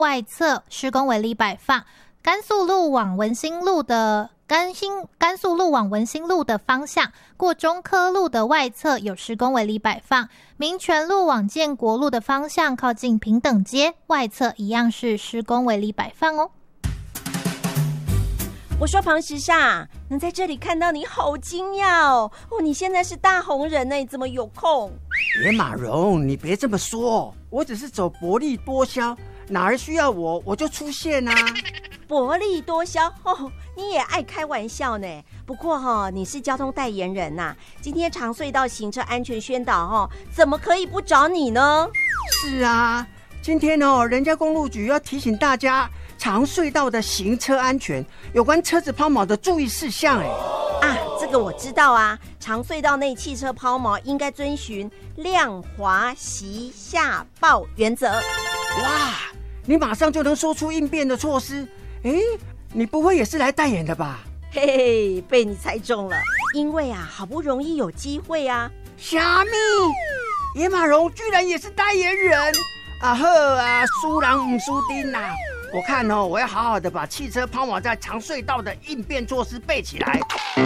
外侧施工违例摆放，甘肃路往文心路的方向，过中科路的外侧有施工违例摆放，民权路往建国路的方向，靠近平等街外侧一样是施工违例摆放哦。 我说庞时尚，能在这里看到你好惊讶哦！你现在是大红人呢，你怎么有空？ 野马蓉，你别这么说，我只是走薄利多销，哪儿需要我就出现啊。 薄利多销哦，你也爱开玩笑呢。不过你是交通代言人呐，今天长隧道行车安全宣导怎么可以不找你呢？ 是啊，今天人家公路局要提醒大家长隧道的行车安全，有关车子抛锚的注意事项。 这个我知道啊，长隧道内汽车抛锚应该遵循亮滑熄下报原则。 哇，你马上就能说出应变的措施。你不会也是来代言的吧？ 嘿嘿，被你猜中了，因为好不容易有机会啊。 虾米？野马蓉居然也是代言人？输人不输丁啊！我看我要好好的把汽车抛锚在长隧道的应变措施背起来。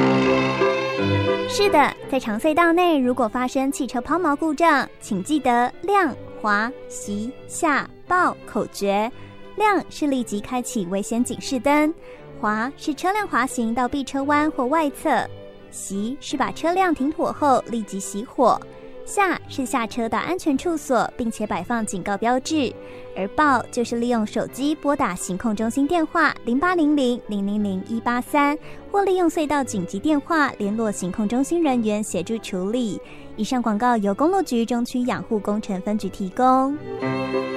是的，在长隧道内，如果发生汽车抛锚故障，请记得亮、滑、熄、下、报口诀。亮是立即开启危险警示灯，滑是车辆滑行到避车弯或外侧，熄是把车辆停妥后立即熄火，下是下车到安全处所并且摆放警告标志，而报就是利用手机拨打行控中心电话0800-000-183，或利用隧道紧急电话联络行控中心人员协助处理。以上广告由公路局中区养护工程分局提供。